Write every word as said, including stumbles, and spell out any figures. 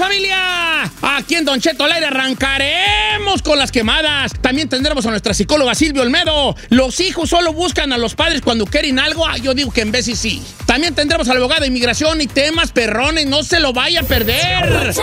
familia! Aquí en Don Cheto al aire arrancaremos con las quemadas. También tendremos a nuestra psicóloga Silvia Olmedo. Los hijos solo buscan a los padres cuando quieren algo. Ah, yo digo que en vez sí sí. También tendremos a la abogada de inmigración y temas perrones. No se lo vaya a perder.